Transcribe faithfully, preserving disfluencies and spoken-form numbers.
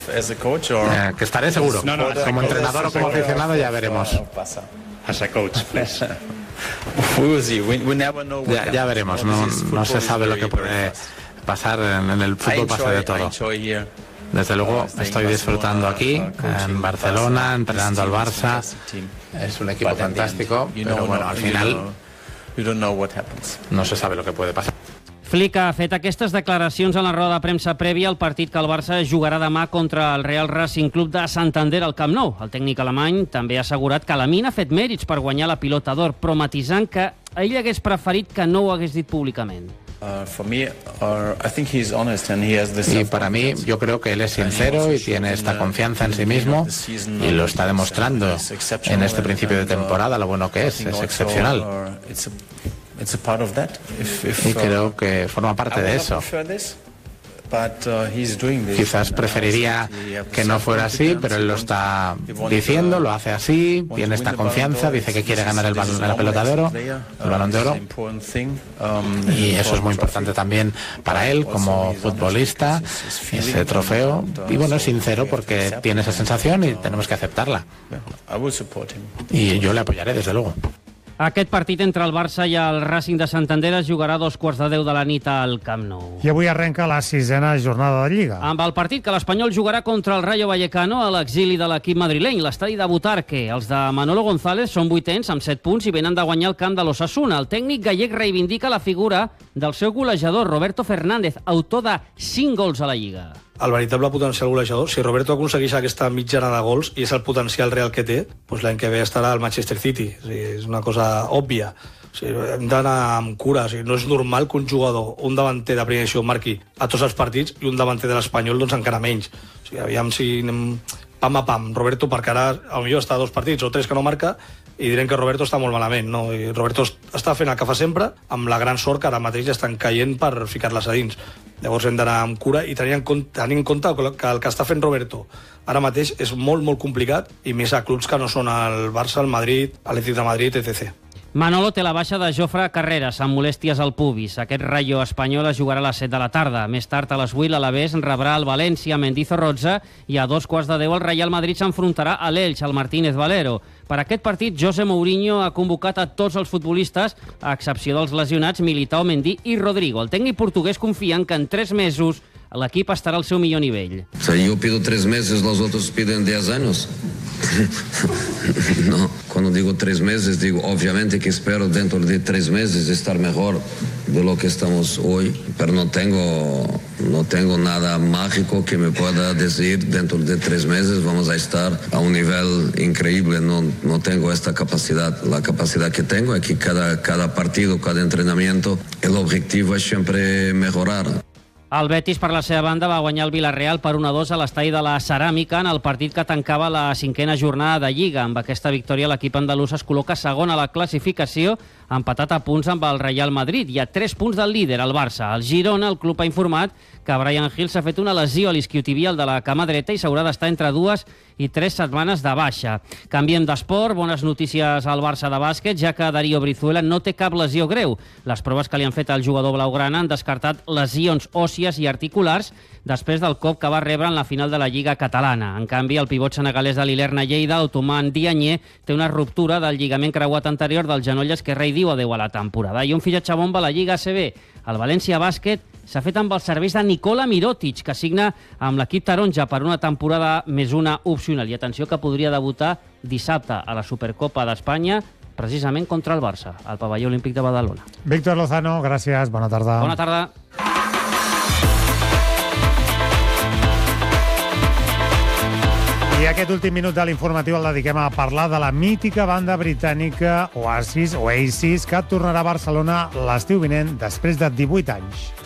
Eh, que estaré seguro. No, no, como entrenador o como aficionado ya veremos. As a coach, please. Ya, ya veremos, no, no se sabe lo que puede pasar en, en el fútbol, pasa de todo. Desde luego estoy disfrutando aquí, en Barcelona, entrenando al Barça. Es un equipo fantástico, pero bueno, al final no se sabe lo que puede pasar. Flick ha fet aquestes declaracions en la roda de premsa prèvia al partit que el Barça jugarà demà contra el Real Racing Club de Santander al Camp Nou. El tècnic alemany també ha assegurat que Lamine ha fet mèrits per guanyar la Pilota d'Or, però matisant que ell hagués preferit que no ho hagués dit públicament. Y para mí, yo creo que él es sincero y tiene esta confianza en sí mismo y lo está demostrando en este principio de temporada, lo bueno que es, es excepcional. Y creo que forma parte de eso. Quizás preferiría que no fuera así, pero él lo está diciendo, lo hace así, tiene esta confianza, dice que quiere ganar el balón, la Pelota de Oro, el Balón de Oro, y eso es muy importante también para él como futbolista, ese trofeo, y bueno, es sincero porque tiene esa sensación y tenemos que aceptarla. Y yo le apoyaré, desde luego. Aquest partit entre el Barça i el Racing de Santander es jugarà a dos quarts de deu de la nit al Camp Nou. I avui arrenca la sisena jornada de Lliga. Amb el partit que l'Espanyol jugarà contra el Rayo Vallecano a l'exili de l'equip madrileny, l'estadi de Butarque. Els de Manolo González són vuitens amb set punts i venen de guanyar el camp de l'Osasuna. El tècnic gallec reivindica la figura del seu golejador, Roberto Fernández, autor de cinc gols a la Lliga. El veritable potencial golejador, si Roberto aconsegueix aquesta mitjana de gols i és el potencial real que té, doncs l'any que ve estarà al Manchester City. O sigui, és una cosa òbvia. O sigui, hem d'anar amb cura. O sigui, no és normal que un jugador, un davanter de primera edició, marqui a tots els partits i un davanter de l'Espanyol doncs encara menys. O sigui, aviam si anem pam a pam. Roberto, perquè ara potser està a dos partits o tres que no marca i direm que Roberto està molt malament, no? I Roberto està fent el que fa sempre, amb la gran sort que ara mateix estan caient per ficar-les a dins. Llavors hem d'anar amb cura i tenir en compte, tenir en compte que el que està fent Roberto ara mateix és molt, molt complicat, i més a clubs que no són el Barça, el Madrid, l'Atlètic de Madrid, etcètera. Manolo té la baixa de Jofre Carreras amb molèsties al pubis. Aquest Rayo espanyol es jugarà a les set de la tarda. Més tard, a les vuit, l'Alavés rebrà el València Mendizorroza i a dos quarts de deu el Real Madrid s'enfrontarà a l'Elx, al Martínez Valero. Per aquest partit, José Mourinho ha convocat a tots els futbolistes, a excepció dels lesionats Militao, Mendy i Rodrigo. El tècnic portuguès confia en que en tres mesos l'equip estarà al seu millor nivell. O sea, yo pido tres meses, los otros piden diez años. No, cuando digo tres meses, digo obviamente que espero dentro de tres meses estar mejor de lo que estamos hoy, pero no tengo, no tengo nada mágico que me pueda decir dentro de tres meses vamos a estar a un nivel increíble. No, no tengo esta capacidad. La capacidad que tengo es que cada, cada partido, cada entrenamiento, el objetivo es siempre mejorar. El Betis, per la seva banda, va guanyar el Villarreal per un a dos a l'estadi de la Ceràmica en el partit que tancava la cinquena jornada de Lliga. Amb aquesta victòria, l'equip andalús es col·loca segon a la classificació, empatat a punts amb el Real Madrid i a tres punts del líder, el Barça. El Girona, el club ha informat que Brian Hill s'ha fet una lesió a l'isquiotibial de la cama dreta i s'haurà d'estar entre dues i tres setmanes de baixa. Canviem d'esport, bones notícies al Barça de bàsquet, ja que Darío Brizuela no té cap lesió greu. Les proves que li han fet al jugador blaugrana han descartat lesions òssies i articulars després del cop que va rebre en la final de la Lliga Catalana. En canvi, el pivot senegalès de l'Ilerna Lleida, Otoman Dianyé, té una ruptura del lligament creuat anterior del genoll esquerre i diu adeu a la temporada. I un fitxatge bomba a la Lliga A C B. El València Bàsquet s'ha fet amb els serveis de Nikola Mirotic, que signa amb l'equip taronja per una temporada més una opcional. I atenció, que podria debutar dissabte a la Supercopa d'Espanya, precisament contra el Barça, al pavelló olímpic de Badalona. Víctor Lozano, gràcies, bona tarda. Bona tarda. I aquest últim minut de l'informatiu el dediquem a parlar de la mítica banda britànica Oasis, Oasis, que tornarà a Barcelona l'estiu vinent després de divuit anys.